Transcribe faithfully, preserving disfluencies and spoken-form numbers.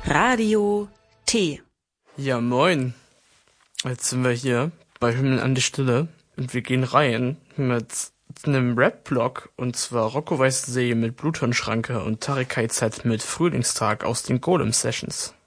Radio T. Ja, moin. Jetzt sind wir hier bei Himmel an die Stille und wir gehen rein mit einem Rap-Blog, und zwar Rocco Weißensee mit Bluthirnschranke und Tarek K Z mit Frühlingstag aus den Golem Sessions.